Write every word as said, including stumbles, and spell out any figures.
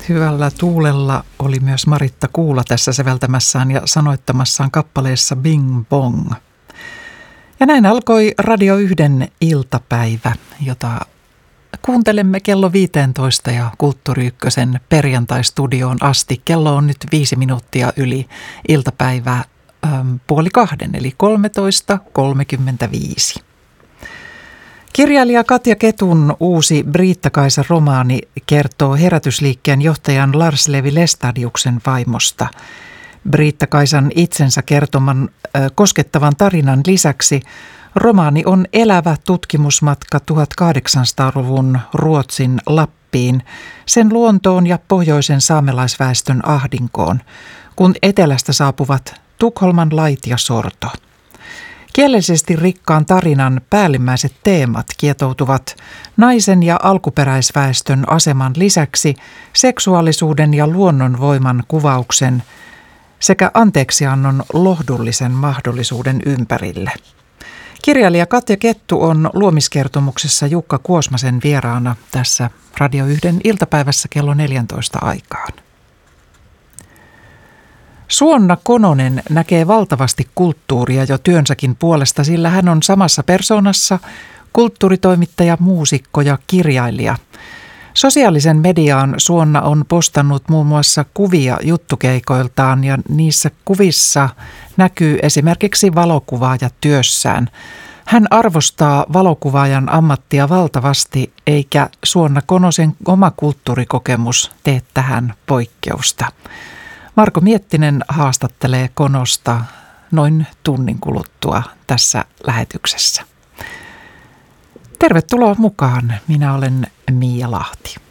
Hyvällä tuulella oli myös Maritta Kuula tässä säveltämässään ja sanoittamassaan kappaleessa Bing Bong. Ja näin alkoi Radio yhden iltapäivä, jota kuuntelemme kello viisitoista ja Kulttuuri Ykkösen perjantai-studioon asti. Kello on nyt viisi minuuttia yli iltapäivää äm, puoli kahden, eli kolmetoista kolmekymmentäviisi. Kirjailija Katja Ketun uusi Briitta-Kaisa romaani kertoo herätysliikkeen johtajan Lars Levi Lestadiuksen vaimosta. Briitta-Kaisan itsensä kertoman äh, koskettavan tarinan lisäksi romaani on elävä tutkimusmatka tuhatkahdeksansataaluvun Ruotsin Lappiin, sen luontoon ja pohjoisen saamelaisväestön ahdinkoon, kun etelästä saapuvat Tukholman lait ja sorto. Kielellisesti rikkaan tarinan päällimmäiset teemat kietoutuvat naisen ja alkuperäisväestön aseman lisäksi seksuaalisuuden ja luonnonvoiman kuvauksen sekä anteeksiannon lohdullisen mahdollisuuden ympärille. Kirjailija Katja Kettu on luomiskertomuksessa Jukka Kuosmasen vieraana tässä Radio yhden iltapäivässä kello neljäntoista aikaan. Suonna Kononen näkee valtavasti kulttuuria jo työnsäkin puolesta, sillä hän on samassa persoonassa kulttuuritoimittaja, muusikko ja kirjailija. Sosiaalisen mediaan Suonna on postannut muun muassa kuvia juttukeikoiltaan ja niissä kuvissa näkyy esimerkiksi valokuvaaja työssään. Hän arvostaa valokuvaajan ammattia valtavasti, eikä Suonna Konosen oma kulttuurikokemus tee tähän poikkeusta. Marko Miettinen haastattelee Konosta noin tunnin kuluttua tässä lähetyksessä. Tervetuloa mukaan. Minä olen Miia Lahti.